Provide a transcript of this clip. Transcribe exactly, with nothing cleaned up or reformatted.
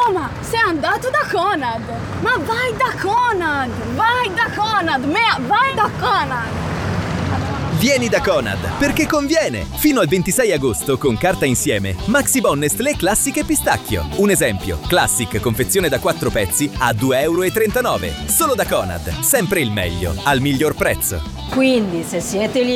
Roma, sei andato da Conad! Ma vai da Conad! Vai da Conad! Mea, vai da Conad! Vieni da Conad, perché conviene! Fino al ventisei agosto, con carta insieme, Maxi Bon Nestlé Classic Pistacchio. Un esempio, Classic confezione da quattro pezzi a due e trentanove euro. Solo da Conad, sempre il meglio, al miglior prezzo. Quindi, se siete lì